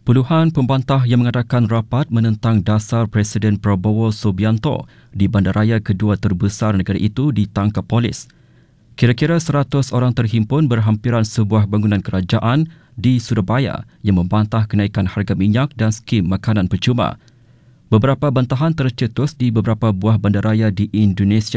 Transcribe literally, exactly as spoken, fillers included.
Puluhan pembantah yang mengadakan rapat menentang dasar Presiden Prabowo Subianto di bandaraya kedua terbesar negara itu ditangkap polis. Kira-kira seratus orang terhimpun berhampiran sebuah bangunan kerajaan di Surabaya yang membantah kenaikan harga minyak dan skim makanan percuma. Beberapa bantahan tercetus di beberapa buah bandaraya di Indonesia